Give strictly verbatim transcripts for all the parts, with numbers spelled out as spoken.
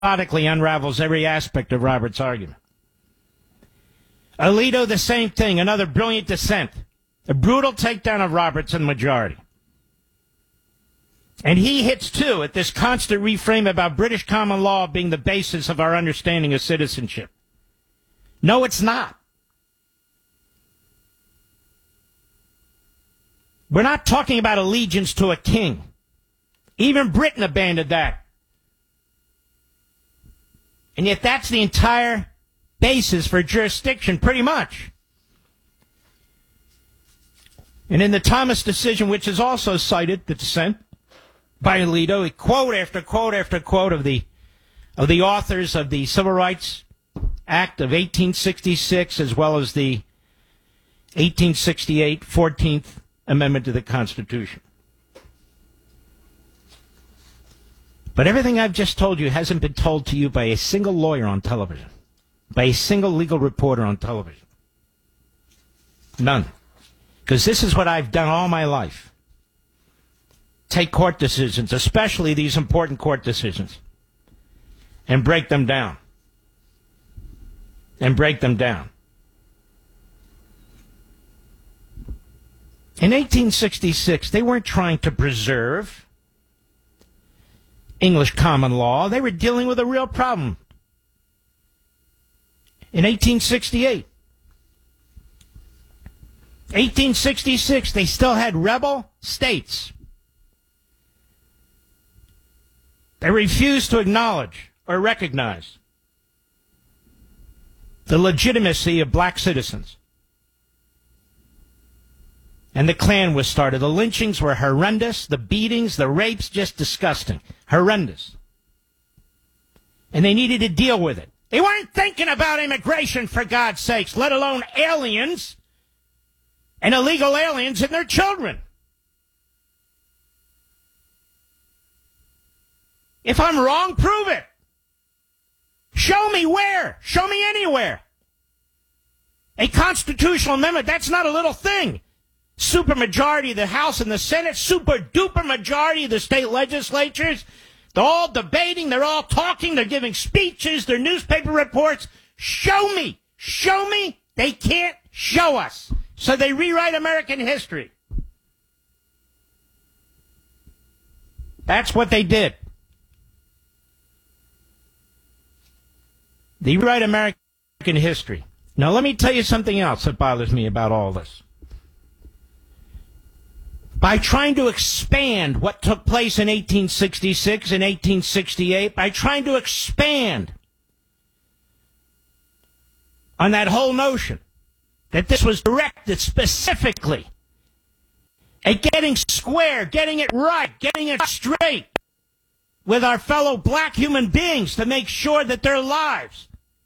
methodically unravels every aspect of Roberts' argument. Alito, the same thing, another brilliant dissent. A brutal takedown of Roberts and the majority. And he hits, too, at this constant reframe about British common law being the basis of our understanding of citizenship. No, it's not. We're not talking about allegiance to a king. Even Britain abandoned that. And yet that's the entire basis for jurisdiction, pretty much. And in the Thomas decision, which is also cited, the dissent by Alito, a quote after quote after quote of the of the authors of the Civil Rights Act of eighteen sixty-six, as well as the eighteen sixty-eight fourteenth Amendment to the Constitution. But everything I've just told you hasn't been told to you by a single lawyer on television, by a single legal reporter on television. None. Because this is what I've done all my life. Take court decisions, especially these important court decisions, and break them down. And break them down. In eighteen sixty-six, they weren't trying to preserve English common law. They were dealing with a real problem. In eighteen sixty-eight, eighteen sixty-six, they still had rebel states. They refused to acknowledge or recognize the legitimacy of black citizens. And the Klan was started. The lynchings were horrendous. The beatings, the rapes, just disgusting. Horrendous. And they needed to deal with it. They weren't thinking about immigration, for God's sakes, let alone aliens and illegal aliens and their children. If I'm wrong, prove it. Show me where. Show me anywhere. A constitutional amendment, that's not a little thing. Supermajority of the House and the Senate, super duper majority of the state legislatures. They're all debating, they're all talking, they're giving speeches, their newspaper reports. Show me, show me. They can't show us. So they rewrite American history. That's what they did. They rewrite American history. Now let me tell you something else that bothers me about all this. By trying to expand what took place in eighteen sixty-six and eighteen sixty-eight, by trying to expand on that whole notion that this was directed specifically at getting square, getting it right, getting it straight with our fellow black human beings to make sure that their lives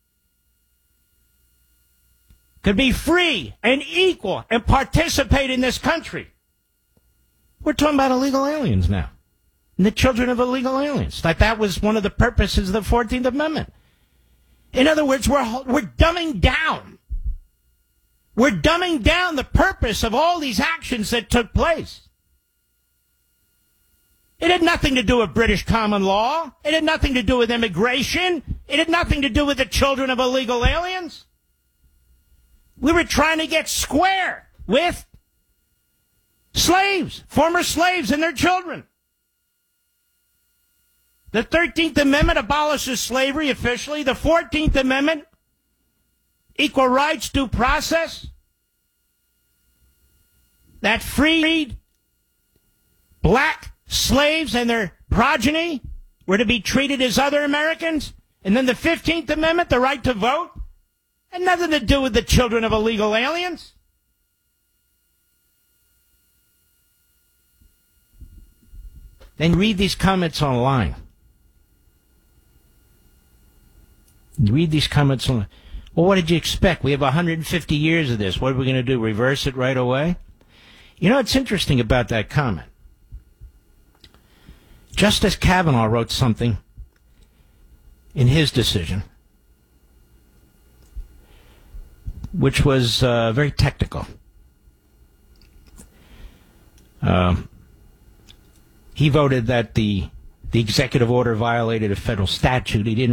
could be free and equal and participate in this country. We're talking about illegal aliens now. And the children of illegal aliens. Like that was one of the purposes of the fourteenth Amendment. In other words, we're, we're dumbing down. We're dumbing down the purpose of all these actions that took place. It had nothing to do with British common law. It had nothing to do with immigration. It had nothing to do with the children of illegal aliens. We were trying to get square with slaves, former slaves and their children. The thirteenth Amendment abolishes slavery officially. The fourteenth Amendment, equal rights, due process, that freed black slaves and their progeny were to be treated as other Americans. And then the fifteenth Amendment, the right to vote, had nothing to do with the children of illegal aliens. Then read these comments online. Read these comments online. Well, what did you expect? We have one hundred fifty years of this. What are we going to do? Reverse it right away? You know, what's interesting about that comment? Justice Kavanaugh wrote something in his decision, which was uh, very technical. Um, he voted that the The executive order violated a federal statute. He didn't